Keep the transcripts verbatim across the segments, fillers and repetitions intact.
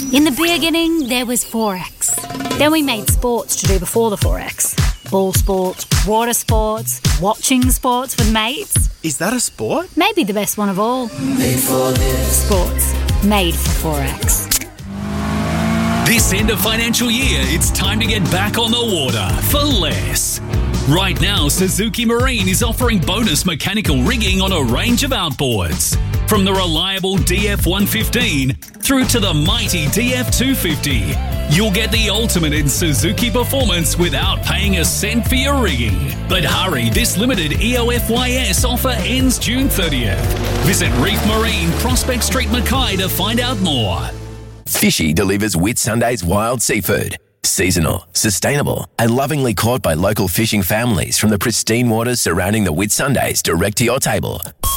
In the beginning, there was Forex. Then we made sports to do before the Forex. Ball sports, water sports, watching sports with mates. Is that a sport? Maybe the best one of all. Made for this. Sports. Made for Forex. This end of financial year, it's time to get back on the water for less. Right now, Suzuki Marine is offering bonus mechanical rigging on a range of outboards. From the reliable D F one fifteen through to the mighty D F two fifty. You'll get the ultimate in Suzuki performance without paying a cent for your rigging. But hurry, this limited E O F Y S offer ends June thirtieth. Visit Reef Marine, Prospect Street, Mackay to find out more. Fishy delivers Whitsundays wild seafood. Seasonal, sustainable, and lovingly caught by local fishing families from the pristine waters surrounding the Whitsundays direct to your table.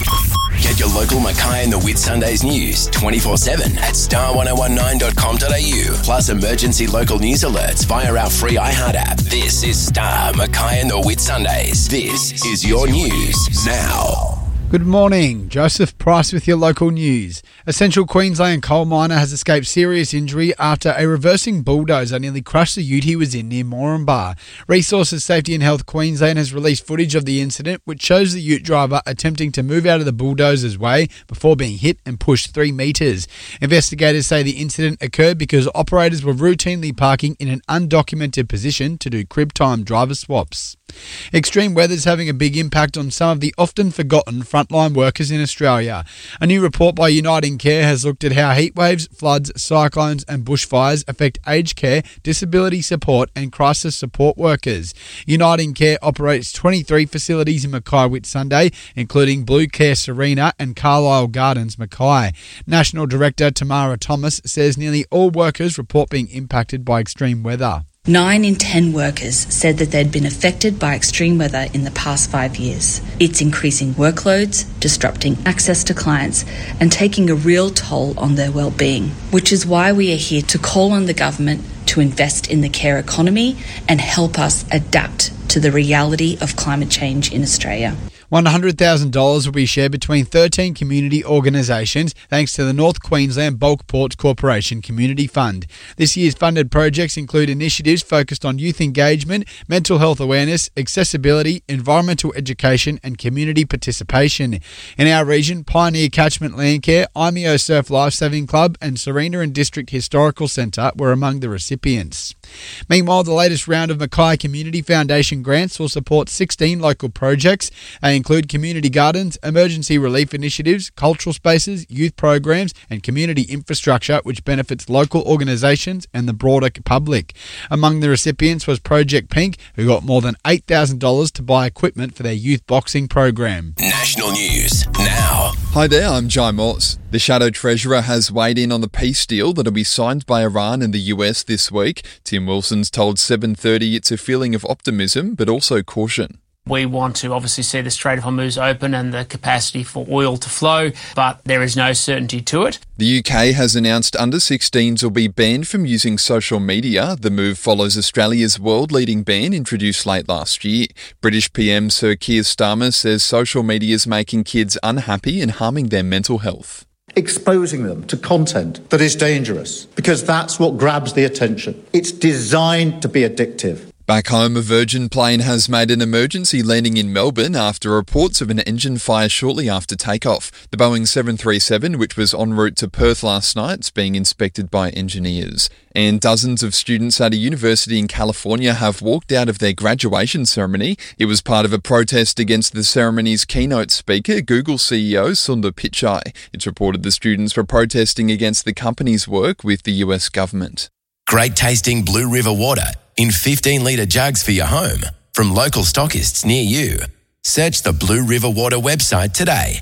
Get your local Mackay and the Whitsundays news twenty-four seven at star ten nineteen dot com dot a u. Plus emergency local news alerts via our free iHeart app. This is Star Mackay and the Whitsundays. This is your news now. Good morning, Joseph Price with your local news. A Central Queensland coal miner has escaped serious injury after a reversing bulldozer nearly crushed the ute he was in near Moranbah. Resources Safety and Health Queensland has released footage of the incident, which shows the ute driver attempting to move out of the bulldozer's way before being hit and pushed three metres. Investigators say the incident occurred because operators were routinely parking in an undocumented position to do crib time driver swaps. Extreme weather is having a big impact on some of the often forgotten frontline workers in Australia. A new report by Uniting Care has looked at how heatwaves, floods, cyclones and bushfires affect aged care, disability support and crisis support workers. Uniting Care operates twenty-three facilities in Mackay Whitsunday, including Blue Care Serena and Carlisle Gardens Mackay. National Director Tamara Thomas says nearly all workers report being impacted by extreme weather. Nine in ten workers said that they'd been affected by extreme weather in the past five years. It's increasing workloads, disrupting access to clients, and taking a real toll on their well-being, which is why we are here to call on the government to invest in the care economy and help us adapt to the reality of climate change in Australia. one hundred thousand dollars will be shared between thirteen community organisations thanks to the North Queensland Bulk Ports Corporation Community Fund. This year's funded projects include initiatives focused on youth engagement, mental health awareness, accessibility, environmental education and community participation. In our region, Pioneer Catchment Landcare, Imeo Surf Lifesaving Club and Serena and District Historical Centre were among the recipients. Meanwhile, the latest round of Mackay Community Foundation grants will support sixteen local projects. They include community gardens, emergency relief initiatives, cultural spaces, youth programs and community infrastructure which benefits local organisations and the broader public. Among the recipients was Project Pink, who got more than eight thousand dollars to buy equipment for their youth boxing program. National news now. Hi there, I'm Jai Morse. The Shadow Treasurer has weighed in on the peace deal that'll be signed by Iran and the U S this week. Tim Wilson's told seven thirty it's a feeling of optimism but also caution. We want to obviously see the Strait of Hormuz open and the capacity for oil to flow, but there is no certainty to it. The U K has announced under sixteens will be banned from using social media. The move follows Australia's world-leading ban introduced late last year. British P M Sir Keir Starmer says social media is making kids unhappy and harming their mental health. Exposing them to content that is dangerous, because that's what grabs the attention. It's designed to be addictive. Back home, a Virgin plane has made an emergency landing in Melbourne after reports of an engine fire shortly after takeoff. The Boeing seven thirty-seven, which was en route to Perth last night, is being inspected by engineers. And dozens of students at a university in California have walked out of their graduation ceremony. It was part of a protest against the ceremony's keynote speaker, Google C E O Sundar Pichai. It's reported the students were protesting against the company's work with the U S government. Great tasting Blue River water in fifteen litre jugs for your home from local stockists near you. Search the Blue River Water website today.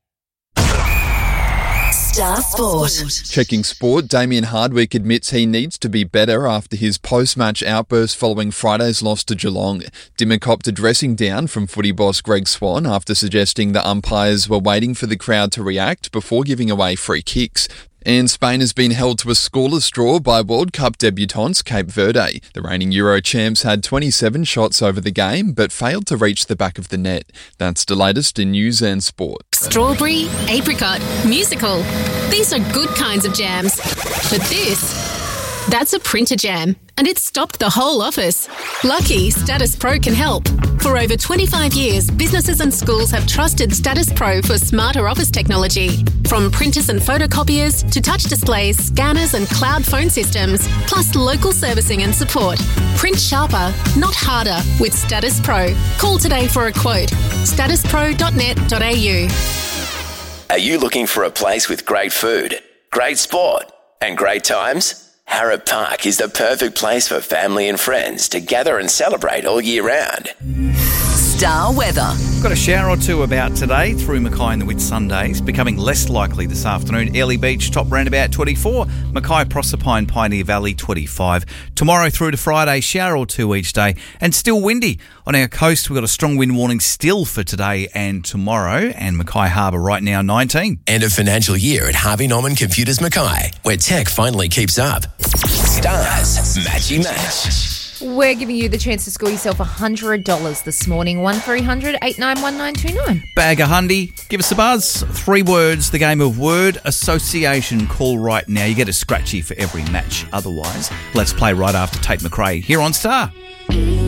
Star Sport. Checking sport, Damien Hardwick admits he needs to be better after his post-match outburst following Friday's loss to Geelong. Dimmer copped a dressing down from footy boss Greg Swan after suggesting the umpires were waiting for the crowd to react before giving away free kicks. And Spain has been held to a scoreless draw by World Cup debutants Cape Verde. The reigning Euro champs had twenty-seven shots over the game, but failed to reach the back of the net. That's the latest in news and sport. Strawberry, apricot, musical. These are good kinds of jams. But this, that's a printer jam, and it's stopped the whole office. Lucky, Status Pro can help. For over twenty-five years, businesses and schools have trusted Status Pro for smarter office technology. From printers and photocopiers to touch displays, scanners and cloud phone systems, plus local servicing and support. Print sharper, not harder with Status Pro. Call today for a quote. status pro dot net dot a u. Are you looking for a place with great food, great sport and great times? Harrop Park is the perfect place for family and friends to gather and celebrate all year round. Star weather. Got a shower or two about today through Mackay and the Whitsundays, becoming less likely this afternoon. Airlie Beach, top round about twenty-four. Mackay, Proserpine, Pioneer Valley, twenty-five. Tomorrow through to Friday, shower or two each day, and still windy. On our coast, we've got a strong wind warning still for today and tomorrow, and Mackay Harbour right now, nineteen. End of financial year at Harvey Norman Computers Mackay, where tech finally keeps up. Stars, matchy match. We're giving you the chance to score yourself one hundred dollars this morning. one three hundred eight nine one nine two nine. Bag a hundy. Give us a buzz. Three words, the game of word association. Call right now. You get a scratchy for every match otherwise. Let's play right after Tate McRae here on Star.